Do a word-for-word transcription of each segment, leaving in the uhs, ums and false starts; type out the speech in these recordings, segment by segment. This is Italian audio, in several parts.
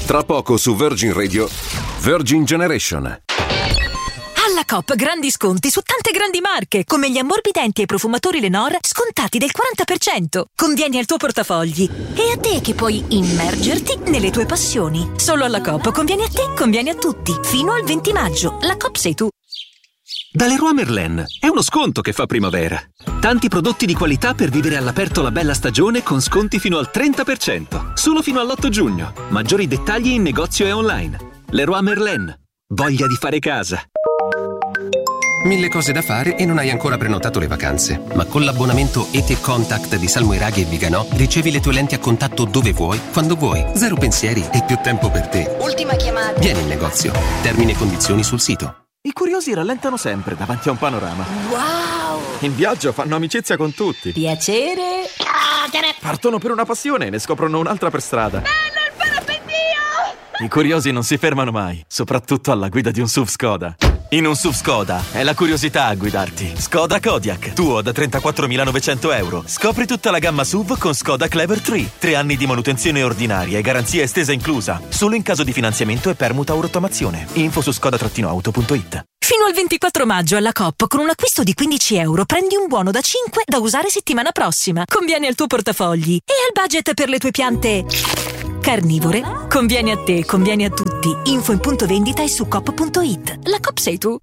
Tra poco su Virgin Radio, Virgin Generation. Alla Coop grandi sconti su tante grandi marche, come gli ammorbidenti e i profumatori Lenor scontati del quaranta per cento. Convieni al tuo portafogli. E a te che puoi immergerti nelle tue passioni. Solo alla Coop convieni a te, convieni a tutti. Fino al venti maggio. La Coop sei tu. Da Leroy Merlin è uno sconto che fa primavera. Tanti prodotti di qualità per vivere all'aperto la bella stagione con sconti fino al trenta per cento. Solo fino all'otto giugno. Maggiori dettagli in negozio e online. Leroy Merlin. Voglia di fare casa. Mille cose da fare e non hai ancora prenotato le vacanze. Ma con l'abbonamento E T E Contact di Salmo Iraghi e Viganò ricevi le tue lenti a contatto dove vuoi, quando vuoi. Zero pensieri e più tempo per te. Ultima chiamata. Vieni in negozio. Termini e condizioni sul sito. I curiosi rallentano sempre davanti a un panorama. Wow! In viaggio fanno amicizia con tutti. Piacere. Partono per una passione e ne scoprono un'altra per strada. Bello il parapendio! I curiosi non si fermano mai, soprattutto alla guida di un S U V Skoda. In un S U V Skoda è la curiosità a guidarti. Skoda Kodiaq, tuo da trentaquattromilanovecento euro. Scopri tutta la gamma S U V con Skoda Clever tre. Tre anni di manutenzione ordinaria e garanzia estesa inclusa. Solo in caso di finanziamento e permuta o rottamazione. Info su skoda auto punto it. Fino al ventiquattro maggio alla Coop con un acquisto di quindici euro prendi un buono da cinque da usare settimana prossima. Conviene al tuo portafogli e al budget per le tue piante carnivore. Conviene a te, conviene a tutti. Info in punto vendita e su coop punto it. La Coop sei tu.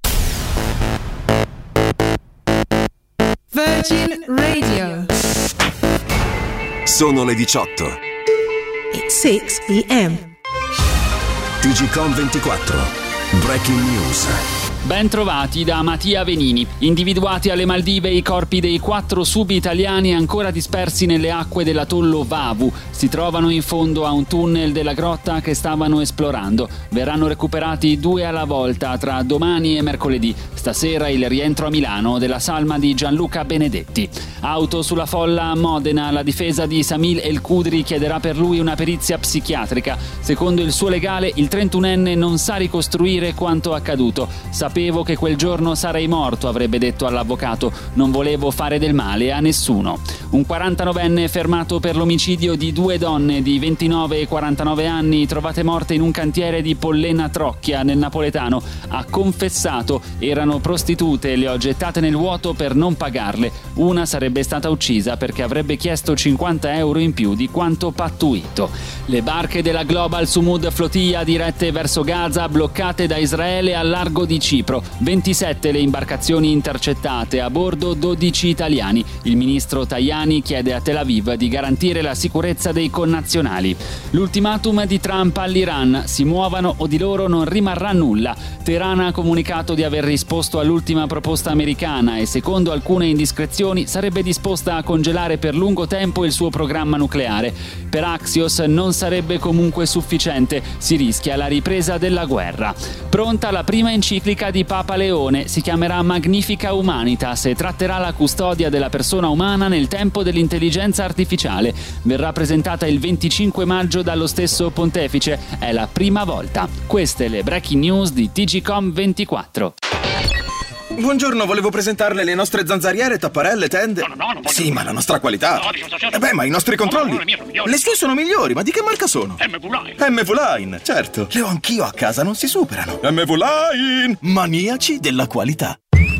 Virgin Radio. Sono le diciotto. It's six p m. T G Com ventiquattro. Breaking News. Ben trovati da Mattia Venini. Individuati alle Maldive i corpi dei quattro sub-italiani ancora dispersi nelle acque dell'atollo Vavu. Si trovano in fondo a un tunnel della grotta che stavano esplorando. Verranno recuperati due alla volta tra domani e mercoledì. Stasera il rientro a Milano della salma di Gianluca Benedetti. Auto sulla folla a Modena. La difesa di Samil El Kudri chiederà per lui una perizia psichiatrica. Secondo il suo legale, il trentunenne non sa ricostruire quanto accaduto. Sapevo che quel giorno sarei morto, avrebbe detto all'avvocato. Non volevo fare del male a nessuno. Un quarantanovenne fermato per l'omicidio di due donne di ventinove e quarantanove anni trovate morte in un cantiere di Pollena Trocchia nel napoletano. Ha confessato, erano prostitute, le ho gettate nel vuoto per non pagarle. Una sarebbe stata uccisa perché avrebbe chiesto cinquanta euro in più di quanto pattuito. Le barche della Global Sumud Flotilla dirette verso Gaza bloccate da Israele al largo di Cipro. ventisette le imbarcazioni intercettate, a bordo dodici italiani. Il ministro Tajani chiede a Tel Aviv di garantire la sicurezza dei connazionali. L'ultimatum di Trump all'Iran: si muovano o di loro non rimarrà nulla. Teheran ha comunicato di aver risposto all'ultima proposta americana e secondo alcune indiscrezioni sarebbe disposta a congelare per lungo tempo il suo programma nucleare. Per Axios non sarebbe comunque sufficiente, si rischia la ripresa della guerra. Pronta la prima enciclica di Papa Leone, si chiamerà Magnifica Humanitas e tratterà la custodia della persona umana nel tempo dell'intelligenza artificiale. Verrà presentata il venticinque maggio dallo stesso pontefice, è la prima volta. Queste le breaking news di T G Com ventiquattro. Buongiorno, volevo presentarle le nostre zanzariere, tapparelle, tende. No, no, no, non voglio. Sì, ma la nostra qualità. No, dico, Eh beh, ma i nostri controlli. No, no, no, le mie sono migliori. Le sue sono migliori, ma di che marca sono? M V Line. M V Line, certo. Le ho anch'io a casa, non si superano. M V Line, maniaci della qualità.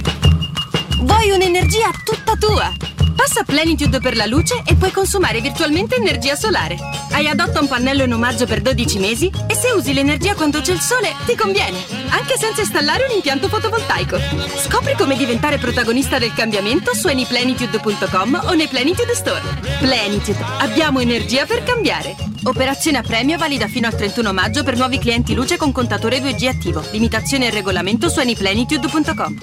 Vuoi un'energia tutta tua? Passa Plenitude per la luce e puoi consumare virtualmente energia solare. Hai adotta un pannello in omaggio per dodici mesi e se usi l'energia quando c'è il sole ti conviene, anche senza installare un impianto fotovoltaico. Scopri come diventare protagonista del cambiamento su anyplenitude punto com o nei Plenitude Store. Plenitude, abbiamo energia per cambiare. Operazione a premio valida fino al trentuno maggio per nuovi clienti luce con contatore due G attivo. Limitazione e regolamento su anyplenitude punto com.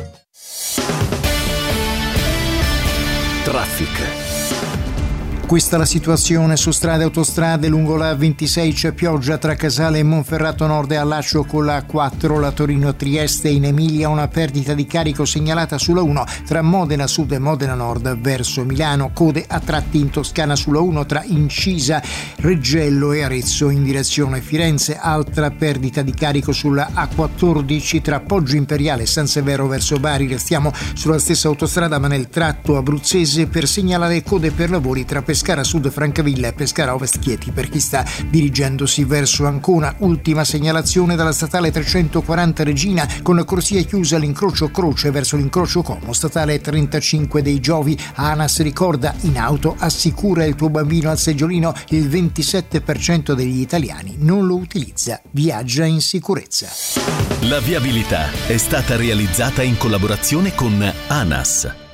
Traffic. Questa è la situazione su strade e autostrade. Lungo la ventisei c'è pioggia tra Casale e Monferrato Nord e allaccio con la A quattro, la Torino-Trieste. In Emilia una perdita di carico segnalata sulla uno tra Modena Sud e Modena Nord verso Milano. Code a tratti in Toscana sulla uno tra Incisa, Reggello e Arezzo in direzione Firenze. Altra perdita di carico sulla A quattordici tra Poggio Imperiale e San Severo verso Bari. Restiamo sulla stessa autostrada ma nel tratto abruzzese per segnalare code per lavori tra Pescara Pescara Sud Francavilla e Pescara Ovest Chieti per chi sta dirigendosi verso Ancona. Ultima segnalazione dalla statale trecentoquaranta Regina, con corsia chiusa all'incrocio Croce verso l'incrocio Como. Statale trentacinque dei Giovi, ANAS ricorda: in auto assicura il tuo bambino al seggiolino, il ventisette per cento degli italiani non lo utilizza, viaggia in sicurezza. La viabilità è stata realizzata in collaborazione con ANAS.